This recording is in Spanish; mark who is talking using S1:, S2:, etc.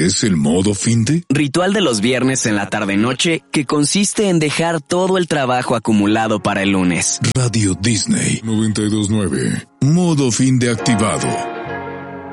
S1: es el modo finde?
S2: Ritual de los viernes en la tarde-noche que consiste en dejar todo el trabajo acumulado para el lunes.
S1: Radio Disney 92.9. Modo finde activado.